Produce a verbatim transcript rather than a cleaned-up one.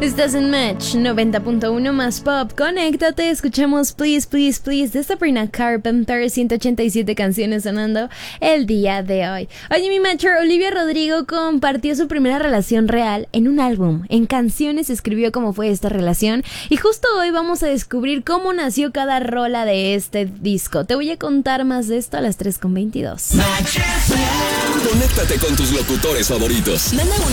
Estás en Match noventa punto uno más pop. Conéctate, escuchamos Please, Please, Please de Sabrina Carpenter. ciento ochenta y siete canciones sonando el día de hoy. Oye, mi Matcher, Olivia Rodrigo compartió su primera relación real en un álbum. En canciones escribió cómo fue esta relación. Y justo hoy vamos a descubrir cómo nació cada rola de este disco. Te voy a contar más de esto a las tres con veintidós. Conéctate con tus locutores favoritos. Manda un